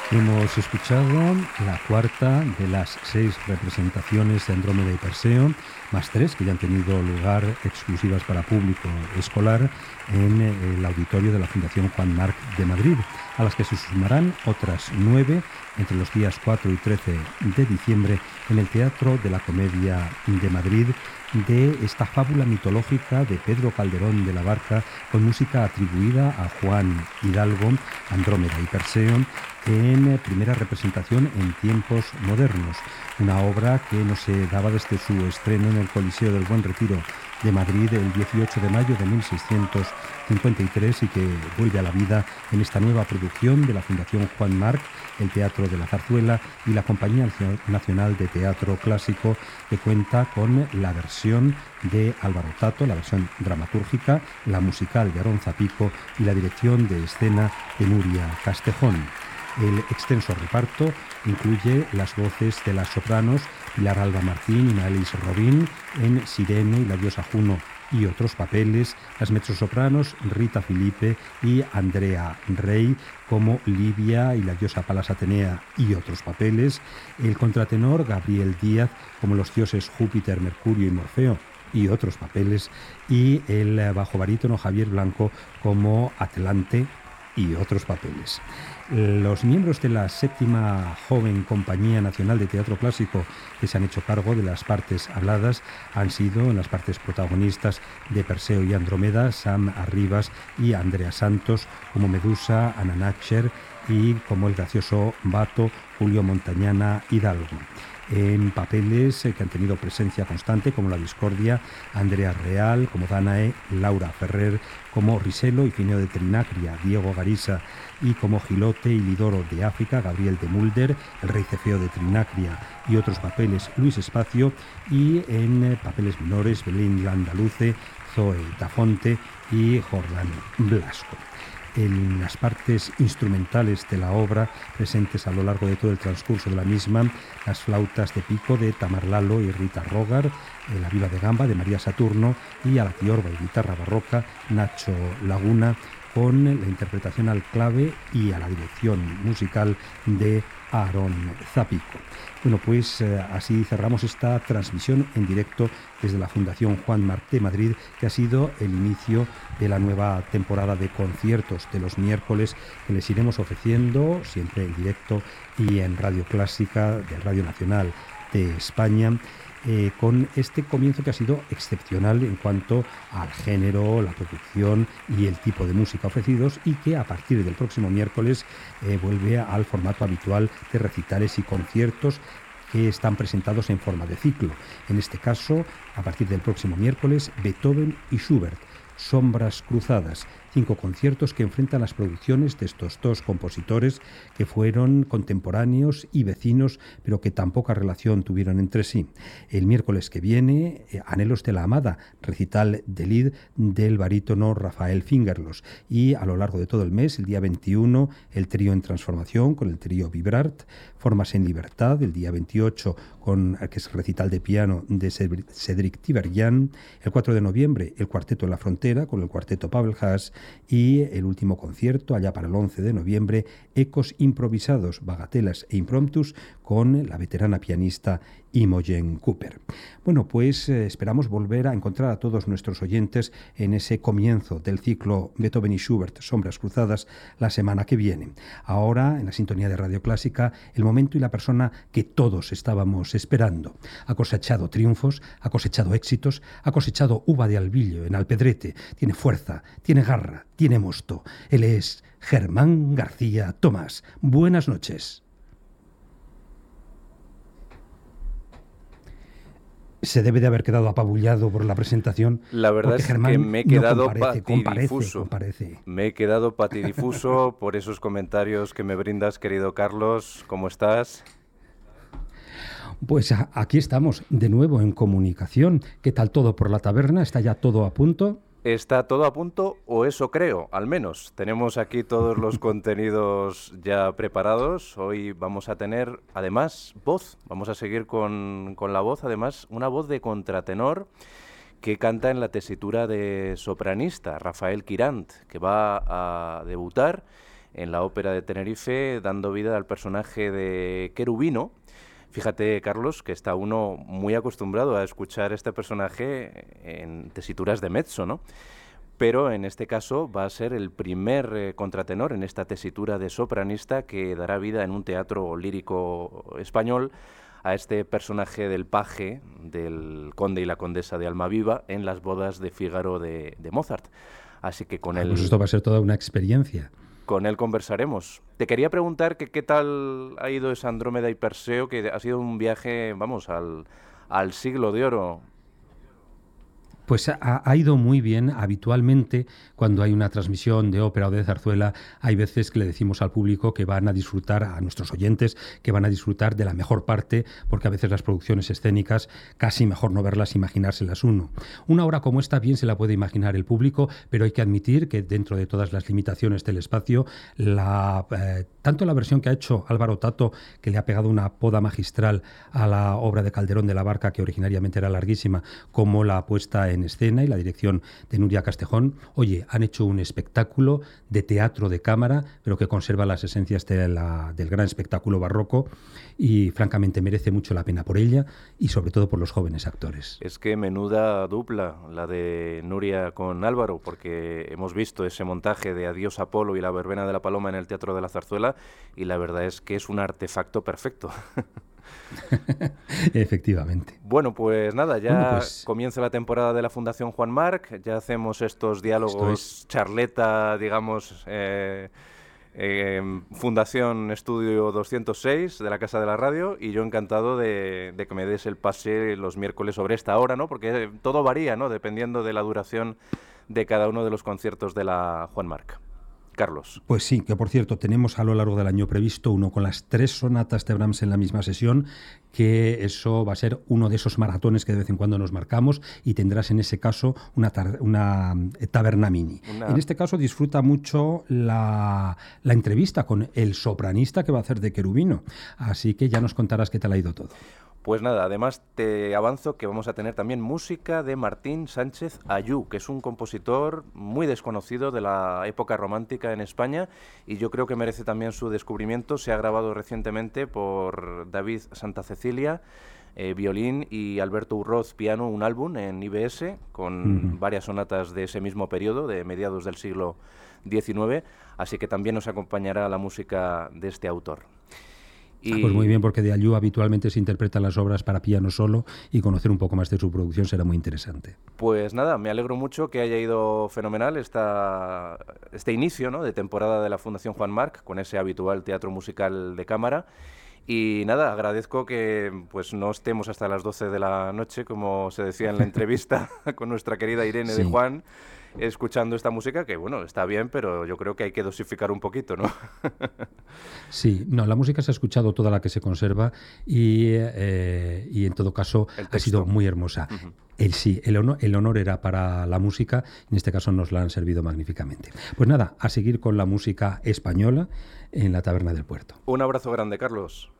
Hemos escuchado la cuarta de las 6 representaciones de Andrómeda y Perseo, más 3 que ya han tenido lugar exclusivas para público escolar en el auditorio de la Fundación Juan Marc de Madrid, a las que se sumarán otras 9 entre los días 4 y 13 de diciembre en el Teatro de la Comedia de Madrid, de esta fábula mitológica de Pedro Calderón de la Barca, con música atribuida a Juan Hidalgo, Andrómeda y Perseo, en primera representación en tiempos modernos, una obra que no se daba desde su estreno en el Coliseo del Buen Retiro de Madrid el 18 de mayo de 1653 y que vuelve a la vida en esta nueva producción de la Fundación Juan Marc, el Teatro de la Zarzuela y la Compañía Nacional de Teatro Clásico, que cuenta con la versión de Álvaro Tato, la versión dramatúrgica, la musical de Aarón Zapico y la dirección de escena de Nuria Castejón. El extenso reparto incluye las voces de las sopranos Pilar Alba Martín y Maëlys Robin en Sirene y la diosa Juno y otros papeles, las mezzosopranos Rita Filipe y Andrea Rey como Livia y la diosa Palas Atenea y otros papeles, el contratenor Gabriel Díaz como los dioses Júpiter, Mercurio y Morfeo y otros papeles, y el bajo barítono Javier Blanco como Atlante y otros papeles. Los miembros de la 7ª Joven Compañía Nacional de Teatro Clásico que se han hecho cargo de las partes habladas han sido, en las partes protagonistas de Perseo y Andrómeda, Sam Arribas y Andrea Santos como Medusa, Ana Nacher, y como el gracioso Bato, Julio Montañana Hidalgo. En papeles que han tenido presencia constante como La Discordia, Andrea Real como Danae, Laura Ferrer como Riselo y Fineo de Trinacria, Diego Garisa, y como Gilote y Lidoro de África, Gabriel de Mulder, el rey Cefeo de Trinacria y otros papeles, Luis Espacio, y en papeles menores Belén Landaluce, Zoe Tafonte y Jordán Blasco. En las partes instrumentales de la obra, presentes a lo largo de todo el transcurso de la misma, las flautas de pico de Tamar Lalo y Rita Rogar, la viola de gamba de María Saturno y a la tiorba y guitarra barroca Nacho Laguna, con la interpretación al clave y a la dirección musical de Aarón Zapico. Bueno, pues así cerramos esta transmisión en directo desde la Fundación Juan Marc de Madrid, que ha sido el inicio de la nueva temporada de conciertos de los miércoles que les iremos ofreciendo siempre en directo y en Radio Clásica de Radio Nacional de España, con este comienzo que ha sido excepcional en cuanto al género, la producción y el tipo de música ofrecidos, y que a partir del próximo miércoles vuelve al formato habitual de recitales y conciertos que están presentados en forma de ciclo. En este caso, a partir del próximo miércoles, Beethoven y Schubert, Sombras Cruzadas, 5 conciertos que enfrentan las producciones de estos dos compositores que fueron contemporáneos y vecinos, pero que tan poca relación tuvieron entre sí. El miércoles que viene, Anhelos de la Amada, recital de Lied del barítono Rafael Fingerlos, y a lo largo de todo el mes, el día 21, el trío en transformación con el trío Vibrart, Formas en Libertad, el día 28, que es recital de piano de Cédric Tiberghien, el 4 de noviembre, el Cuarteto en la Frontera con el Cuarteto Pavel Haas, y el último concierto, allá para el 11 de noviembre, Ecos improvisados, bagatelas e impromptus, con la veterana pianista Imogen Cooper. Bueno, pues esperamos volver a encontrar a todos nuestros oyentes en ese comienzo del ciclo Beethoven y Schubert, Sombras Cruzadas, la semana que viene. Ahora, en la sintonía de Radio Clásica, el momento y la persona que todos estábamos esperando. Ha cosechado triunfos, ha cosechado éxitos, ha cosechado uva de albillo en Alpedrete, tiene fuerza, tiene garra, tiene mosto. Él es Germán García Tomás. Buenas noches. Se debe de haber quedado apabullado por la presentación. La verdad es Germán que me he quedado patidifuso. Comparece. Me he quedado patidifuso por esos comentarios que me brindas, querido Carlos. ¿Cómo estás? Pues aquí estamos de nuevo en comunicación. ¿Qué tal todo por la taberna? ¿Está ya todo a punto? Está todo a punto, o eso creo, al menos. Tenemos aquí todos los contenidos ya preparados. Hoy vamos a tener, además, voz. Vamos a seguir con la voz, además, una voz de contratenor que canta en la tesitura de sopranista, Rafael Quirant, que va a debutar en la Ópera de Tenerife, dando vida al personaje de Querubino. Fíjate, Carlos, que está uno muy acostumbrado a escuchar este personaje en tesituras de mezzo, ¿no? Pero en este caso va a ser el primer contratenor en esta tesitura de sopranista que dará vida en un teatro lírico español a este personaje del paje del conde y la condesa de Almaviva en las bodas de Fígaro de Mozart. Así que pues esto va a ser toda una experiencia. Con él conversaremos. Te quería preguntar que qué tal ha ido esa Andrómeda y Perseo, que ha sido un viaje, vamos, al siglo de oro. Pues ha ido muy bien. Habitualmente, cuando hay una transmisión de ópera o de zarzuela, hay veces que le decimos al público que van a disfrutar, a nuestros oyentes, que van a disfrutar de la mejor parte, porque a veces las producciones escénicas casi mejor no verlas, imaginárselas uno. Una obra como esta bien se la puede imaginar el público, pero hay que admitir que dentro de todas las limitaciones del espacio, tanto la versión que ha hecho Álvaro Tato, que le ha pegado una poda magistral a la obra de Calderón de la Barca, que originariamente era larguísima, como la puesta en escena y la dirección de Nuria Castejón, oye, han hecho un espectáculo de teatro de cámara, pero que conserva las esencias del gran espectáculo barroco, y francamente merece mucho la pena por ella y sobre todo por los jóvenes actores. Es que menuda dupla la de Nuria con Álvaro, porque hemos visto ese montaje de Adiós Apolo y la verbena de la Paloma en el Teatro de la Zarzuela, y la verdad es que es un artefacto perfecto. Efectivamente. Bueno, pues nada, ya comienza la temporada de la Fundación Juan Marc, ya hacemos estos diálogos, charleta, digamos, Fundación Estudio 206 de la Casa de la Radio, y yo encantado de que me des el pase los miércoles sobre esta hora, ¿no? Porque todo varía, ¿no? Dependiendo de la duración de cada uno de los conciertos de la Juan Marc. Carlos. Pues sí, que por cierto, tenemos a lo largo del año previsto uno con las 3 sonatas de Brahms en la misma sesión, que eso va a ser uno de esos maratones que de vez en cuando nos marcamos, y tendrás en ese caso una taberna mini. En este caso disfruta mucho la entrevista con el sopranista que va a hacer de Querubino, así que ya nos contarás qué tal ha ido todo. Pues nada, además te avanzo que vamos a tener también música de Martín Sánchez Ayú, que es un compositor muy desconocido de la época romántica en España, y yo creo que merece también su descubrimiento. Se ha grabado recientemente por David Santa Cecilia, violín, y Alberto Urroz, piano, un álbum en IBS con varias sonatas de ese mismo periodo, de mediados del siglo XIX, así que también nos acompañará la música de este autor. Pues muy bien, porque de Ayú habitualmente se interpretan las obras para piano solo, y conocer un poco más de su producción será muy interesante. Pues nada, me alegro mucho que haya ido fenomenal este inicio, ¿no?, de temporada de la Fundación Juan Marc, con ese habitual teatro musical de cámara. Y nada, agradezco que pues no estemos hasta las 12 de la noche, como se decía en la entrevista con nuestra querida Irene de Juan, escuchando esta música, que bueno, está bien, pero yo creo que hay que dosificar un poquito, ¿no? Sí, no, la música se ha escuchado toda la que se conserva, y en todo caso ha sido muy hermosa. El honor era para la música, en este caso nos la han servido magníficamente. Pues nada, a seguir con la música española en la Taberna del Puerto. Un abrazo grande, Carlos.